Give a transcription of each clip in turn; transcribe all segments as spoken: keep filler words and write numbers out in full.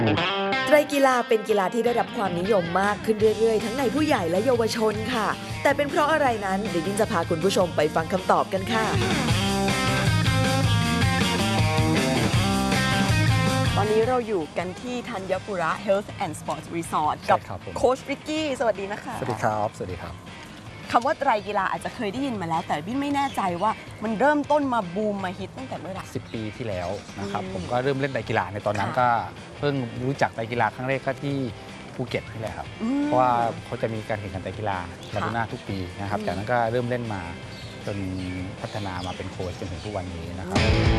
ไตรกีฬาเป็นกีฬาที่ได้รับความนิยมมากขึ้นเรื่อยๆทั้งในผู้ใหญ่และเยาวชนค่ะแต่เป็นเพราะอะไรนั้นเดี๋ยวดินจะพาคุณผู้ชมไปฟังคำตอบกันค่ะตอนนี้เราอยู่กันที่ธัญปุระ Health and Sports Resort กับโค้ชริกกี้สวัสดีนะคะสวัสดีครับสวัสดีครับคำว่าไตรกีฬาอาจจะเคยได้ยินมาแล้วแต่บินไม่แน่ใจว่ามันเริ่มต้นมาบูมมาฮิตตั้งแต่เมื่อไหร่สิบปีที่แล้วนะครับผมก็เริ่มเล่นไตรกีฬาในตอนนั้นก็เพิ่งรู้จักไตรกีฬาครั้งแรกก็ที่ภูเก็ตนี่แหละครับเพราะว่าเขาจะมีการแข่งขันไตรกีฬาลากูน่าทุกปีนะครับจากนั้นก็เริ่มเล่นมาจนพัฒนามาเป็นโค้ชจนถึงทุกวันนี้นะครับ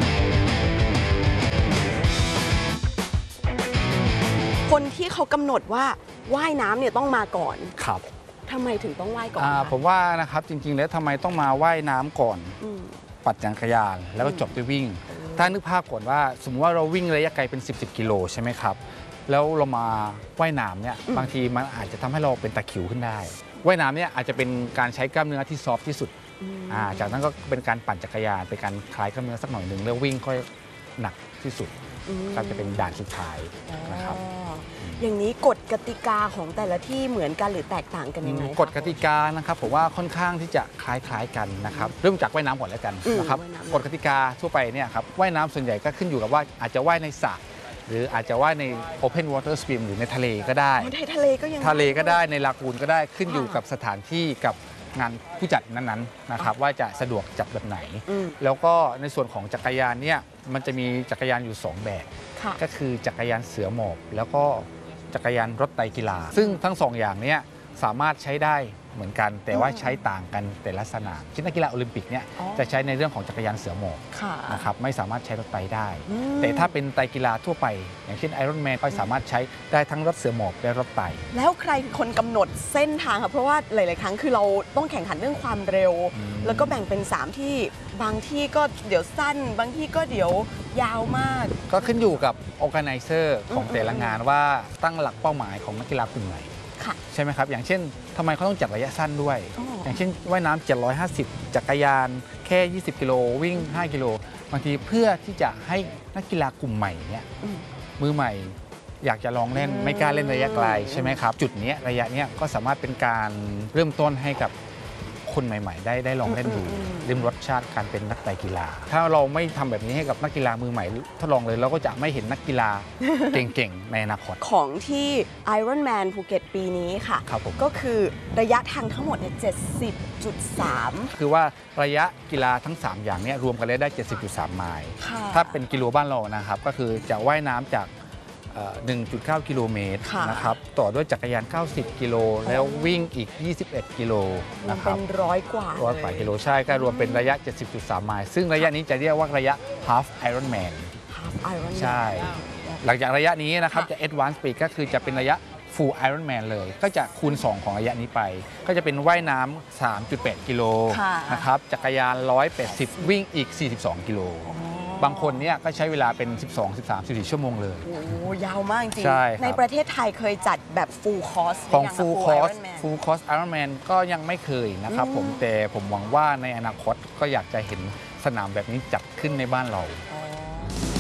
คนที่เขากำหนดว่าว่ายน้ำเนี่ยต้องมาก่อนครับทำไมถึงต้องว่ายก่อนผมว่านะครับจริงๆแล้วทำไมต้องมาว่ายน้ำก่อนปั่นจักรยานแล้วก็จบด้วยวิ่งถ้านึกภาพก่อนว่าสมมติว่าเราวิ่งระยะไกลเป็นสิบ สิบกิโลใช่ไหมครับแล้วเรามาว่ายน้ำเนี่ยบางทีมันอาจจะทำให้เราเป็นตะคริวขึ้นได้ว่ายน้ำเนี่ยอาจจะเป็นการใช้กล้ามเนื้อที่ซอฟที่สุดจากนั้นก็เป็นการปั่นจักรยานเป็นการคลายกล้ามเนื้อสักหน่อยหนึ่งแล้ววิ่งค่อยหนักที่สุดก็จะเป็นด่านสุดท้ายนะครับอย่างนี้กฎกติกาของแต่ละที่เหมือนกันหรือแตกต่างกันยังไงกฎกติกานะครับผมว่าค่อนข้างที่จะคล้ายๆกันนะครับเริ่มจากว่ายน้ำก่อนแล้วกันนะครับกฎกติกาทั่วไปเนี่ยครับว่ายน้ำส่วนใหญ่ก็ขึ้นอยู่กับว่าอาจจะว่ายในสระหรืออาจจะว่ายใน Open Water Swim หรือในทะเลก็ได้ทะเลก็ยังทะเลก็ได้ในลากูนก็ได้ขึ้นอยู่กับสถานที่กับงานผู้จัดนั้นๆนะครับว่าจะสะดวกจัดแบบไหนแล้วก็ในส่วนของจักรยานเนี่ยมันจะมีจักรยานอยู่สองแบบก็คือจักรยานเสือหมอบแล้วก็จักรยานรถไตรกีฬาซึ่งทั้งสองอย่างนี้สามารถใช้ได้เหมือนกันแต่ว่าใช้ต่างกันแต่ละสนามเช่นนักกีฬาโอลิมปิกเนี่ยจะใช้ในเรื่องของจักรยานเสือหมอบนะครับไม่สามารถใช้รถไตรได้แต่ถ้าเป็นไตรกีฬาทั่วไปอย่างเช่นไอรอนแมนก็สามารถใช้ได้ทั้งรถเสือหมอบและรถไตรแล้วใครคนกำหนดเส้นทางครับเพราะว่าหลาย ๆ ครั้งคือเราต้องแข่งขันเรื่องความเร็วแล้วก็แบ่งเป็นสามที่บางที่ก็เดี๋ยวสั้นบางที่ก็เดี๋ยวยาวมากก็ขึ้นอยู่กับ organizer ของแต่ละงานว่าตั้งหลักเป้าหมายของนักกีฬากลุ่มไหนใช่ไหมครับอย่างเช่นทำไมเขาต้องจัดระยะสั้นด้วยอย่างเช่นว่ายน้ำเจ็ดร้อยห้าสิบจักรยานแค่ยี่สิบกิโลวิ่งห้ากิโลบางทีเพื่อที่จะให้นักกีฬากลุ่มใหม่เนี่ยมือใหม่อยากจะลองเล่นไม่กล้าเล่นระยะไกลใช่ไหมครับจุดนี้ระยะนี้ก็สามารถเป็นการเริ่มต้นให้กับคนใหม่ๆได้ได้ลองเล่นดูริมรสชาติการเป็นนักไตรกีฬาถ้าเราไม่ทำแบบนี้ให้กับนักกีฬามือใหม่ทดลองเลยเราก็จะไม่เห็นนักกีฬาเก่งๆในอนาคตของที่ Ironman ภูเก็ตปีนี้ค่ะก็คือระยะทางทั้งหมดเนี่ย เจ็ดสิบจุดสามคือว่าระยะกีฬาทั้งสามอย่างนี้รวมกันแล้วได้ เจ็ดสิบจุดสาม ไมล์ถ้าเป็นกิโลบ้านเรานะครับก็คือจะว่ายน้ำจากหนึ่งจุดเก้า กิโลเมตรนะครับต่อด้วยจักรยานเก้าสิบกิโลแล้ววิ่งอีกยี่สิบเอ็ดกิโลนะครับเป็นร้อยกว่าร้อยกว่ากิโลใช่ก็รวมเป็นระยะ เจ็ดสิบจุดสาม ไมล์ซึ่งระยะนี้จะเรียกว่าระยะ half Ironman half Ironman ใช่หลังจากระยะนี้นะครับจะ advanced speed ก็คือจะเป็นระยะ full Ironman เลยก็จะคูณสองของระยะนี้ไปก็จะเป็นว่ายน้ำ สามจุดแปด กิโลนะครับจักรยานหนึ่งร้อยแปดสิบวิ่งอีกสี่สิบสองกิโลบางคนเนี่ยก็ใช้เวลาเป็นสิบสอง สิบสาม สิบสี่ชั่วโมงเลยโอ้ยาวมากจริงใในในประเทศไทยเคยจัดแบบ full course ของ full course full course Ironman ก็ยังไม่เคยนะครับผมแต่ผมหวังว่าในอนาคตก็อยากจะเห็นสนามแบบนี้จัดขึ้นในบ้านเรา